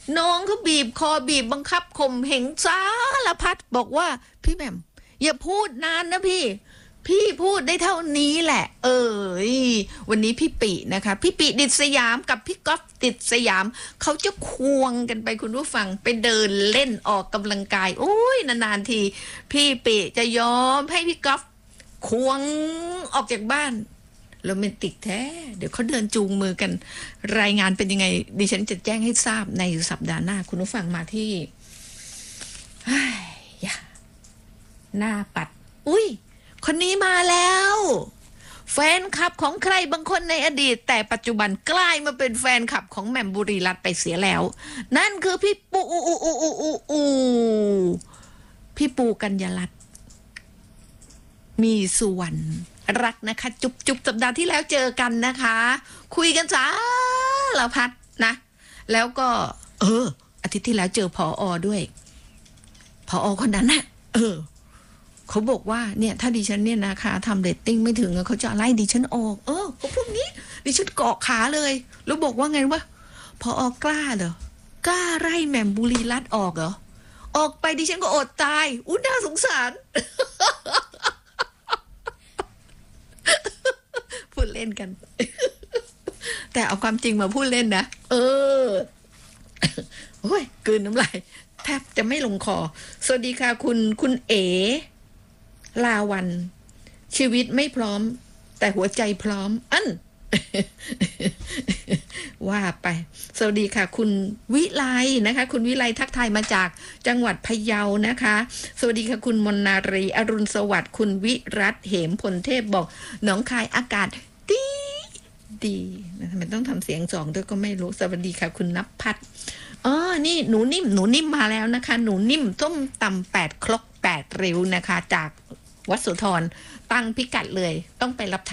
น้องเขาบีบคอบีบบังคับข่มเหงสารพัดบอกว่าพี่แหม่มอย่าพูดนานนะพี่พูดได้เท่านี้แหละวันนี้พี่ปินะคะพี่ปิดิษยามกับพี่ก๊อฟดิษยามเขาจะควงกันไปคุณผู้ฟังไปเดินเล่นออกกำลังกายโอ้ยนานๆทีพี่ปิจะยอมให้พี่ก๊อฟควงออกจากบ้านโรแมนติกแท้เดี๋ยวเขาเดินจูงมือกันรายงานเป็นยังไงดิฉันจะแจ้งให้ทราบในสัปดาห์หน้าคุณผู้ฟังมาที่หน้าปัดอุ้ยคนนี้มาแล้วแฟนคลับของใครบางคนในอดีตแต่ปัจจุบันกลายมาเป็นแฟนคลับของแหม่มบุรีรัตน์ไปเสียแล้วนั่นคือพี่ปูกัญญาลัตน์มีสุวรรณรักนะคะจุบสัปดาห์ที่แล้วเจอกันนะคะคุยกันสารพัดนะแล้วก็อาทิตย์ที่แล้วเจอผอ.ด้วยผอ.คนนั้นน่ะเขาบอกว่าเนี่ยถ้าดิฉันเนี่ยนะคะทำเรตติ้งไม่ถึงเขาจะไล่ดิฉันออกเขาพวกนี้ดิฉันเกาะขาเลยแล้วบอกว่าไงวะผอ.กล้าเหรอกล้าไล่แหม่มบุรีรัตน์ออกเหรอออกไปดิฉันก็อดตายน่าสงสารพูดเล่นกันแต่เอาความจริงมาพูดเล่นนะโอ้ยกลืนน้ำลายแทบจะไม่ลงคอสวัสดีค่ะคุณเอ๋ลาวันชีวิตไม่พร้อมแต่หัวใจพร้อมว่าไปสวัสดีค่ะคุณวิไลนะคะคุณวิไลทักทายมาจากจังหวัดพะเยานะคะสวัสดีค่ะคุณมนนารีอรุณสวัสดิ์คุณวิรัตเหมพลเทพบอกหนองคายอากาศดีทำไมต้องทำเสียงสองด้วยก็ไม่รู้สวัสดีค่ะคุณนับพัฒน์นี่หนูนิ่มมาแล้วนะคะหนูนิ่มส้มตำ8 ครก 8 ริ้วนะคะจากวัดโสธรตั้งพิกัดเลยต้องไปรับ